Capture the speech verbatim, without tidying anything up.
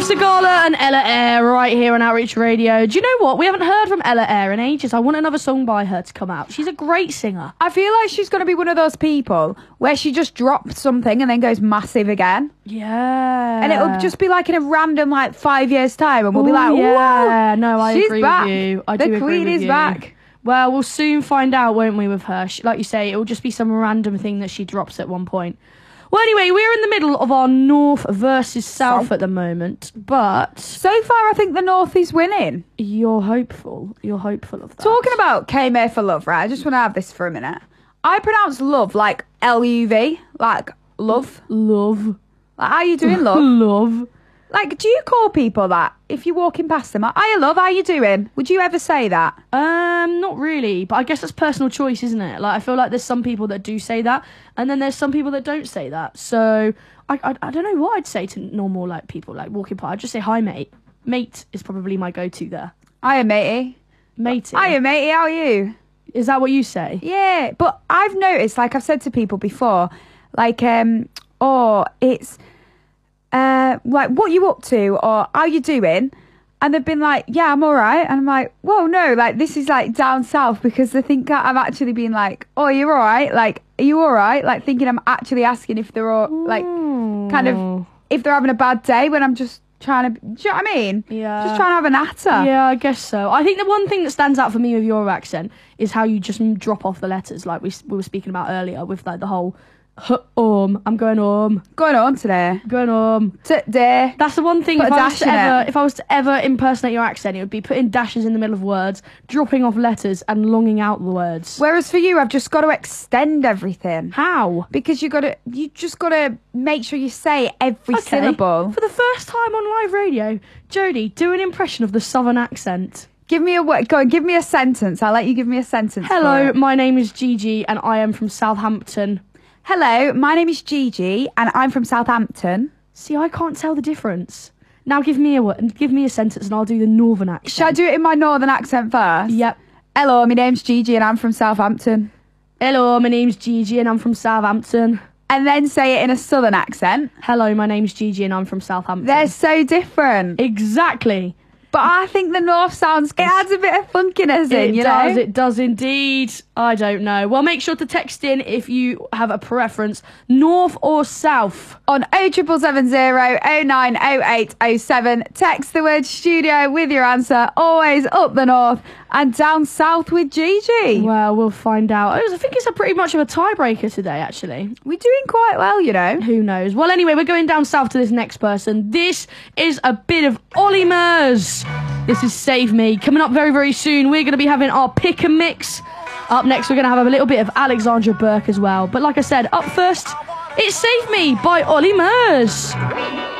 Sigala and Ella Eyre right here on Outreach Radio. Do you know what? We haven't heard from Ella Eyre in ages. I want another song by her to come out. She's a great singer. I feel like she's going to be one of those people where she just drops something and then goes massive again. Yeah. And it'll just be like in a random, like, five years' time, and we'll be Ooh, like, yeah. whoa, no, I she's agree back. with you. I the do agree queen with is you. back. Well, we'll soon find out, won't we, with her? She, like you say, it will just be some random thing that she drops at one point. Well, anyway, we're in the middle of our North versus South, South. at the moment, but... So far, I think the North is winning. You're hopeful. You're hopeful of that. Talking about Came Here for Love, right? I just want to have this for a minute. I pronounce love like L U V, like love. Love. Like, how you doing, love? Love. Like, do you call people that if you're walking past them? Hiya, love, how you doing? Would you ever say that? Um, not really, but I guess that's personal choice, isn't it? Like, I feel like there's some people that do say that, and then there's some people that don't say that. So, I, I, I don't know what I'd say to normal, like, people, like, walking past. I'd just say, hi, mate. Mate is probably my go-to there. Hiya, matey. Matey. Hiya, matey, how are you? Is that what you say? Yeah, but I've noticed, like I've said to people before, like, um, oh, it's... Uh, like, what you up to, or how you doing? And they've been like, yeah, I'm all right. And I'm like, whoa, no, like, this is like down south, because they think that I'm actually being like, oh, you're all right? Like, are you all right? Like, thinking I'm actually asking if they're all, like, mm. kind of, if they're having a bad day, when I'm just trying to, do you know what I mean? Yeah. Just trying to have a natter. Yeah, I guess so. I think the one thing that stands out for me with your accent is how you just drop off the letters, like we, we were speaking about earlier, with like the whole... home. I'm going home. Going home today. Going home today. That's the one thing. Put If a I was dash to in ever, it. if I was to ever impersonate your accent, it would be putting dashes in the middle of words, dropping off letters, and longing out the words. Whereas for you, I've just got to extend everything. How? Because you got to, you just got to make sure you say every Okay. syllable. For the first time on live radio, Jodie, do an impression of the Southern accent. Give me a word. Go on, give me a sentence. I'll let you give me a sentence. Hello, for it. my name is Gigi, and I am from Southampton. Hello, my name is Gigi, and I'm from Southampton. See, I can't tell the difference. Now give me a word, give me a sentence, and I'll do the Northern accent. Should I do it in my northern accent first? Yep. Hello, my name's Gigi, and I'm from Southampton. Hello, my name's Gigi, and I'm from Southampton. And then say it in a southern accent. Hello, my name's Gigi, and I'm from Southampton. They're so different. Exactly. But I think the north sounds, it adds a bit of funkiness in, It you does, know? it does indeed. I don't know. Well, make sure to text in if you have a preference, north or south. On oh triple seven zero oh nine oh eight oh seven, text the word studio with your answer, always up the north and down south with Gigi. Well, we'll find out. I think it's a pretty much of a tiebreaker today, actually. We're doing quite well, you know. Who knows? Well, anyway, we're going down south to this next person. This is a bit of Ollie Murs. This is Save Me. Coming up very, very soon, we're going to be having our pick and mix. Up next, we're going to have a little bit of Alexandra Burke as well. But like I said, up first, it's Save Me by Ollie Murs.